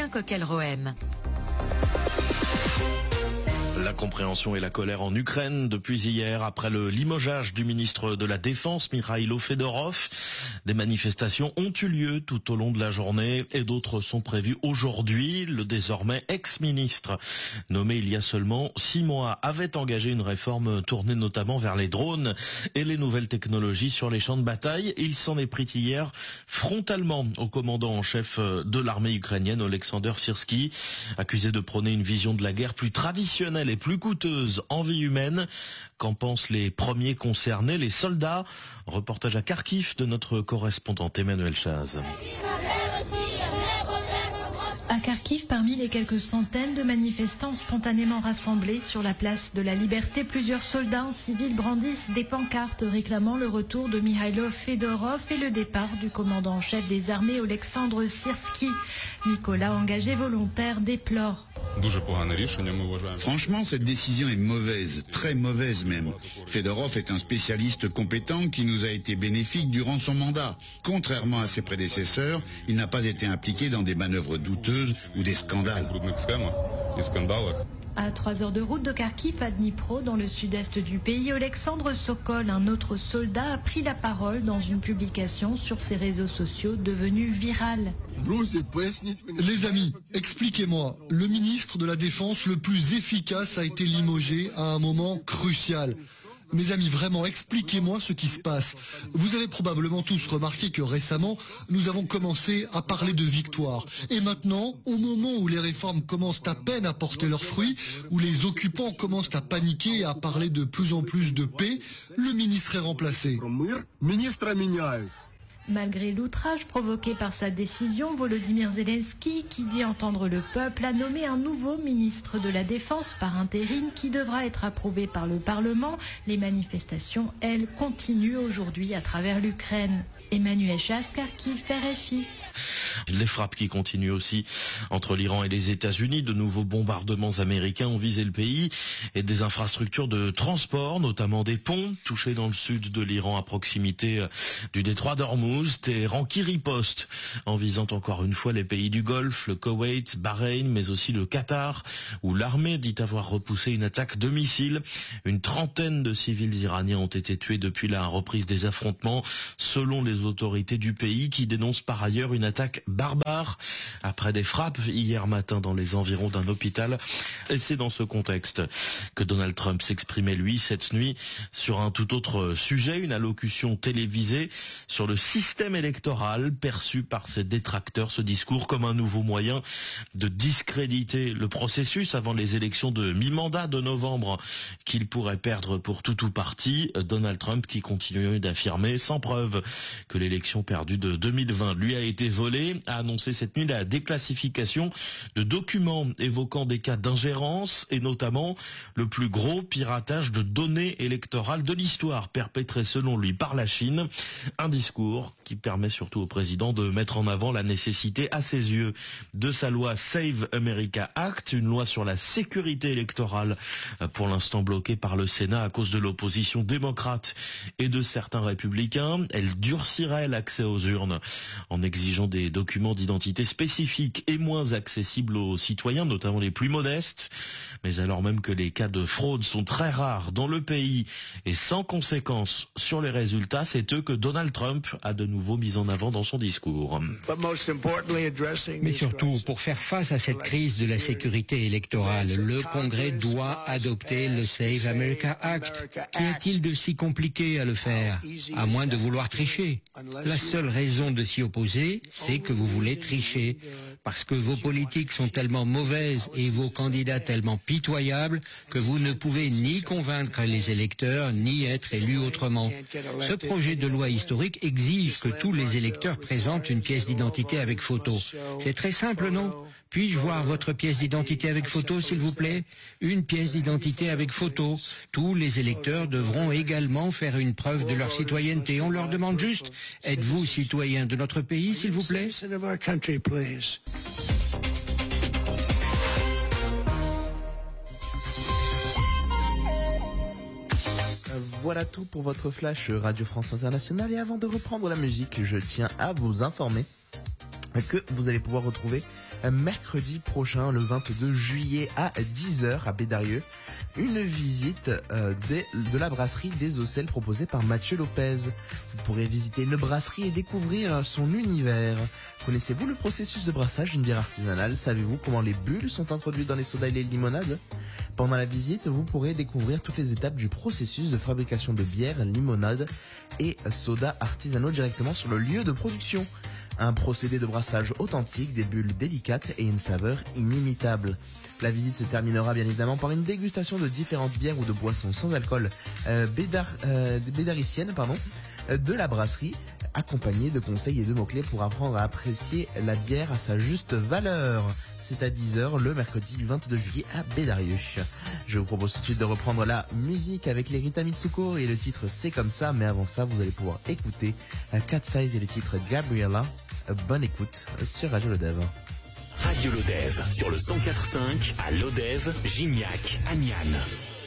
Sébastien Coquel-Rohem. La compréhension et la colère en Ukraine depuis hier, après le limogeage du ministre de la Défense, Mikhailo Fedorov. Des manifestations ont eu lieu tout au long de la journée et d'autres sont prévues aujourd'hui. Le désormais ex-ministre, nommé il y a seulement 6 mois, avait engagé une réforme tournée notamment vers les drones et les nouvelles technologies sur les champs de bataille. Il s'en est pris hier frontalement au commandant en chef de l'armée ukrainienne, Oleksandr Syrski, accusé de prôner une vision de la guerre plus traditionnelle et plus coûteuse en vie humaine. Qu'en pensent les premiers concernés, les soldats? Reportage à Kharkiv de notre correspondante Emmanuel Chaz. À Kharkiv, parmi les quelques centaines de manifestants spontanément rassemblés sur la place de la Liberté, plusieurs soldats en civil brandissent des pancartes réclamant le retour de Mikhailo Fedorov et le départ du commandant en chef des armées Oleksandr Syrski. Nicolas, engagé volontaire, déplore. Franchement, cette décision est mauvaise, très mauvaise même. Fedorov est un spécialiste compétent qui nous a été bénéfique durant son mandat. Contrairement à ses prédécesseurs, il n'a pas été impliqué dans des manœuvres douteuses ou des scandales. À 3 heures de route de Kharkiv à Dnipro, dans le sud-est du pays, Alexandre Sokol, un autre soldat, a pris la parole dans une publication sur ses réseaux sociaux devenue virale. Les amis, expliquez-moi, le ministre de la Défense le plus efficace a été limogé à un moment crucial. Mes amis, vraiment, expliquez-moi ce qui se passe. Vous avez probablement tous remarqué que récemment, nous avons commencé à parler de victoire. Et maintenant, au moment où les réformes commencent à peine à porter leurs fruits, où les occupants commencent à paniquer et à parler de plus en plus de paix, le ministre est remplacé. Malgré l'outrage provoqué par sa décision, Volodymyr Zelensky, qui dit entendre le peuple, a nommé un nouveau ministre de la Défense par intérim qui devra être approuvé par le Parlement. Les manifestations, elles, continuent aujourd'hui à travers l'Ukraine. Emmanuel Chaz, Kharkiv, RFI. Les frappes qui continuent aussi entre l'Iran et les États-Unis. De nouveaux bombardements américains ont visé le pays et des infrastructures de transport, notamment des ponts touchés dans le sud de l'Iran à proximité du détroit d'Ormuz. Téhéran qui riposte en visant encore une fois les pays du Golfe, le Koweït, Bahreïn, mais aussi le Qatar, où l'armée dit avoir repoussé une attaque de missiles. Une trentaine de civils iraniens ont été tués depuis la reprise des affrontements, selon les autorités du pays, qui dénoncent par ailleurs une attaque barbare après des frappes hier matin dans les environs d'un hôpital. Et c'est dans ce contexte que Donald Trump s'exprimait, lui, cette nuit, sur un tout autre sujet, une allocution télévisée sur le système électoral, perçu par ses détracteurs, ce discours comme un nouveau moyen de discréditer le processus avant les élections de mi-mandat de novembre qu'il pourrait perdre pour tout ou parti. Donald Trump qui continue d'affirmer sans preuve que l'élection perdue de 2020 lui a été volée, a annoncé cette nuit la déclassification de documents évoquant des cas d'ingérence et notamment le plus gros piratage de données électorales de l'histoire perpétré selon lui par la Chine. Un discours qui permet surtout au président de mettre en avant la nécessité à ses yeux de sa loi Save America Act, une loi sur la sécurité électorale pour l'instant bloquée par le Sénat à cause de l'opposition démocrate et de certains républicains. Elle durcirait l'accès aux urnes en exigeant des documents d'identité spécifiques et moins accessibles aux citoyens, notamment les plus modestes. Mais alors même que les cas de fraude sont très rares dans le pays et sans conséquences sur les résultats, c'est eux que Donald Trump a de nouveau mis en avant dans son discours. Mais surtout, pour faire face à cette crise de la sécurité électorale, le Congrès doit adopter le Save America Act. Qu'y a-t-il de si compliqué à le faire, à moins de vouloir tricher? La seule raison de s'y opposer, c'est que vous voulez tricher, parce que vos politiques sont tellement mauvaises et vos candidats tellement pitoyables que vous ne pouvez ni convaincre les électeurs, ni être élu autrement. Ce projet de loi historique exige que tous les électeurs présentent une pièce d'identité avec photo. C'est très simple, non? Puis-je voir votre pièce d'identité avec photo, s'il vous plaît? Une pièce d'identité avec photo. Tous les électeurs devront également faire une preuve de leur citoyenneté. On leur demande juste, êtes-vous citoyen de notre pays, s'il vous plaît? Voilà tout pour votre flash Radio France Internationale. Et avant de reprendre la musique, je tiens à vous informer que vous allez pouvoir retrouver mercredi prochain, le 22 juillet à 10h à Bédarieux. Une visite de la brasserie des Ocelles proposée par Mathieu Lopez. Vous pourrez visiter une brasserie et découvrir son univers. Connaissez-vous le processus de brassage d'une bière artisanale? Savez-vous comment les bulles sont introduites dans les sodas et les limonades? Pendant la visite, vous pourrez découvrir toutes les étapes du processus de fabrication de bière, limonade et sodas artisanaux directement sur le lieu de production. Un procédé de brassage authentique, des bulles délicates et une saveur inimitable. La visite se terminera bien évidemment par une dégustation de différentes bières ou de boissons sans alcool bédariciennes de la brasserie, accompagnée de conseils et de mots-clés pour apprendre à apprécier la bière à sa juste valeur. C'est à 10h le mercredi 22 juillet à Bédarieux. Je vous propose tout de suite de reprendre la musique avec les Rita Mitsuko et le titre C'est comme ça, mais avant ça vous allez pouvoir écouter Cat Size et le titre Gabriella. Bonne écoute sur Radio Lodève. Radio Lodève sur le 104.5 à Lodève, Gignac, Aniane.